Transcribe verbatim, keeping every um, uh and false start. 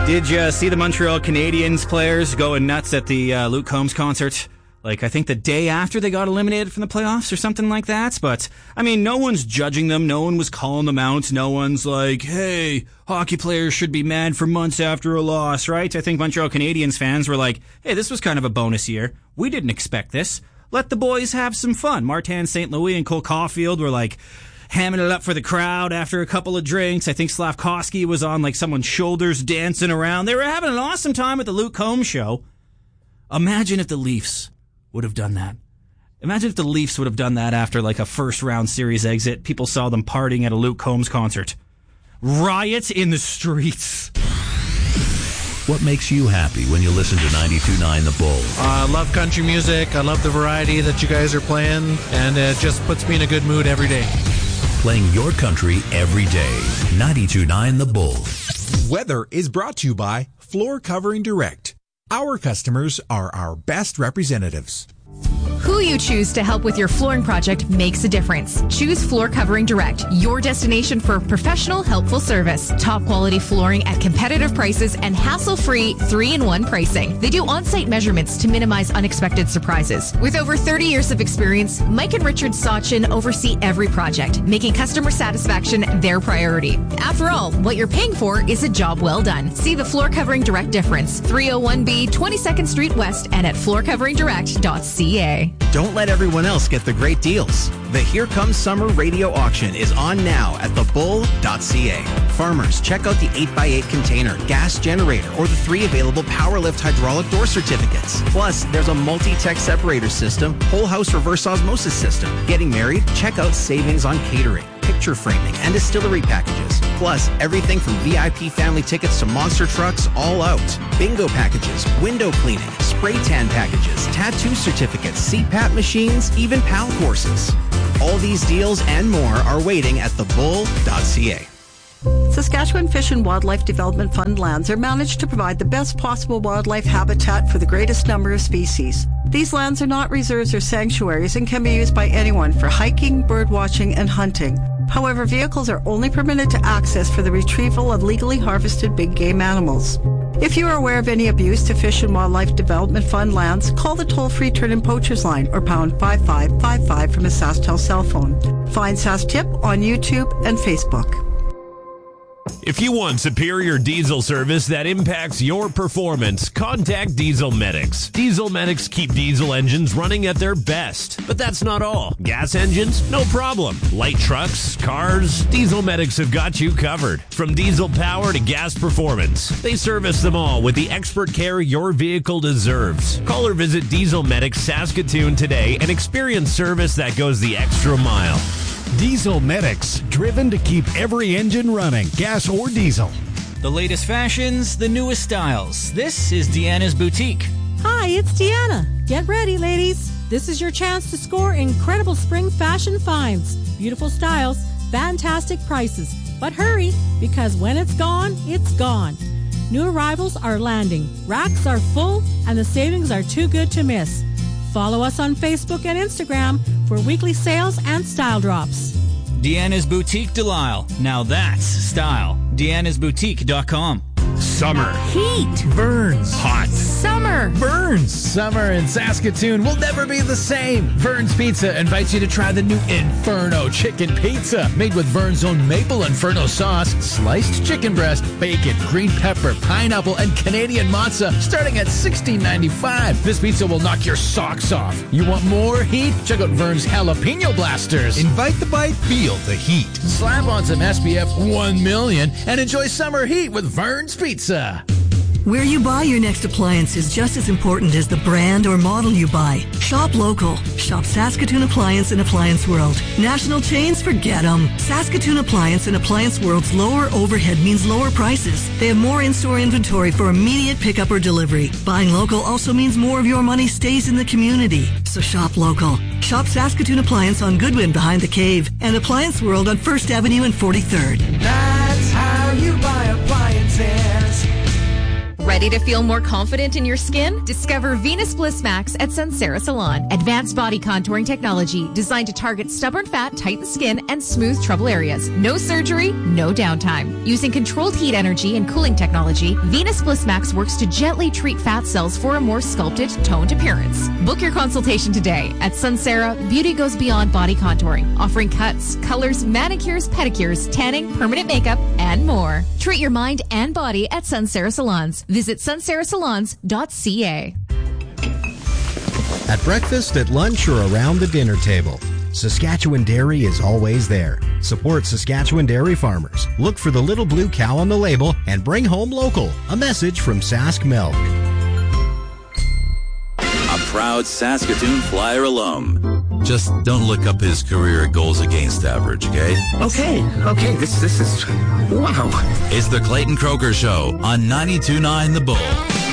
Did you see the Montreal Canadiens players going nuts at the uh, Luke Combs concert? Like, I think the day after they got eliminated from the playoffs or something like that. But, I mean, no one's judging them. No one was calling them out. No one's like, hey, hockey players should be mad for months after a loss, right? I think Montreal Canadiens fans were like, hey, this was kind of a bonus year. We didn't expect this. Let the boys have some fun. Martin Saint Louis and Cole Caulfield were like hamming it up for the crowd after a couple of drinks. I think Slavkovsky was on like someone's shoulders dancing around. They were having an awesome time at the Luke Combs show. Imagine if the Leafs would have done that. Imagine if the Leafs would have done that after like a first round series exit. People saw them partying at a Luke Combs concert. Riot in the streets. What makes you happy when you listen to ninety-two point nine The Bull? I love country music. I love the variety that you guys are playing, and it just puts me in a good mood every day. Playing your country every day. ninety-two point nine The Bull. Weather is brought to you by Floor Covering Direct. Our customers are our best representatives. Who you choose to help with your flooring project makes a difference. Choose Floor Covering Direct, your destination for professional, helpful service. Top quality flooring at competitive prices and hassle-free three in one pricing. They do on-site measurements to minimize unexpected surprises. With over thirty years of experience, Mike and Richard Sachin oversee every project, making customer satisfaction their priority. After all, what you're paying for is a job well done. See the Floor Covering Direct difference. three oh one B, twenty-second Street West, and at floor covering direct dot c a. Don't let everyone else get the great deals. The Here Comes Summer radio auction is on now at the bull dot c a. Farmers, check out the eight by eight container, gas generator, or the three available PowerLift hydraulic door certificates. Plus, there's a multi-tech separator system, whole house reverse osmosis system. Getting married? Check out savings on catering, picture framing, and distillery packages. Plus, everything from V I P family tickets to monster trucks, all out. Bingo packages, window cleaning, spray tan packages, tattoo certificates, C PAP machines, even PAL courses. All these deals and more are waiting at the bull dot c a. Saskatchewan Fish and Wildlife Development Fund lands are managed to provide the best possible wildlife habitat for the greatest number of species. These lands are not reserves or sanctuaries and can be used by anyone for hiking, bird watching, and hunting. However, vehicles are only permitted to access for the retrieval of legally harvested big game animals. If you are aware of any abuse to Fish and Wildlife Development Fund lands, call the toll-free Turn-In Poachers line or pound five five five five from a SaskTel cell phone. Find SaskTip on YouTube and Facebook. If you want superior diesel service that impacts your performance, contact Diesel Medics. Diesel Medics keep diesel engines running at their best. But that's not all. Gas engines? No problem. Light trucks, cars? Diesel Medics have got you covered. From diesel power to gas performance, they service them all with the expert care your vehicle deserves. Call or visit Diesel Medics Saskatoon today and experience service that goes the extra mile. Diesel Medics, driven to keep every engine running, gas or diesel. The latest fashions, the newest styles. This is Deanna's Boutique. Hi, it's Deanna. Get ready, ladies. This is your chance to score incredible spring fashion finds. Beautiful styles, fantastic prices. But hurry, because when it's gone, it's gone. New arrivals are landing. Racks are full, and the savings are too good to miss. Follow us on Facebook and Instagram for weekly sales and style drops. Deanna's Boutique Delisle. Now that's style. Deanna's Boutique dot com. Summer. Heat. Burns. Hot. Summer. Burns. Summer in Saskatoon will never be the same. Vern's Pizza invites you to try the new Inferno Chicken Pizza. Made with Vern's own Maple Inferno sauce, sliced chicken breast, bacon, green pepper, pineapple, and Canadian mozza, starting at sixteen ninety-five. This pizza will knock your socks off. You want more heat? Check out Vern's Jalapeno Blasters. Invite the bite, feel the heat. Slap on some S P F one million and enjoy summer heat with Vern's Pizza. Where you buy your next appliance is just as important as the brand or model you buy. Shop local. Shop Saskatoon Appliance and Appliance World. National chains, forget them. Saskatoon Appliance and Appliance World's lower overhead means lower prices. They have more in-store inventory for immediate pickup or delivery. Buying local also means more of your money stays in the community. So shop local. Shop Saskatoon Appliance on Goodwin behind the Cave and Appliance World on First Avenue and forty-third. That's how you buy appliances. Ready Ready to feel more confident in your skin? Discover Venus Bliss Max at Sunsera Salon. Advanced body contouring technology designed to target stubborn fat, tighten skin, and smooth trouble areas. No surgery, no downtime. Using controlled heat energy and cooling technology, Venus Bliss Max works to gently treat fat cells for a more sculpted, toned appearance. Book your consultation today at Sunsera. Beauty goes beyond body contouring, offering cuts, colors, manicures, pedicures, tanning, permanent makeup, and more. Treat your mind and body at Sunsera Salons. Visit sunsera salons dot c a. At breakfast, at lunch, or around the dinner table, Saskatchewan Dairy is always there. Support Saskatchewan dairy farmers. Look for the little blue cow on the label and bring home local. A message from Sask Milk. A proud Saskatoon Flyer alum. Just don't look up his career goals against average, okay? Okay, okay, this this is, wow. It's the Clayton Croker Show on ninety-two point nine The Bull.